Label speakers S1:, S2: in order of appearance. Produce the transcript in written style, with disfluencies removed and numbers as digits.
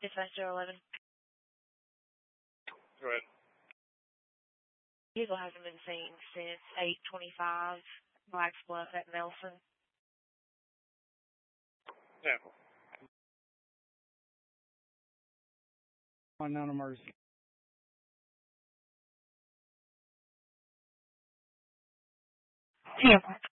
S1: Dispatcher 11.
S2: Go ahead.
S1: Vehicle hasn't been seen since 8:25 Blacks Bluff at Nelson.
S2: Yeah.
S3: On non-emergency.
S1: Yeah.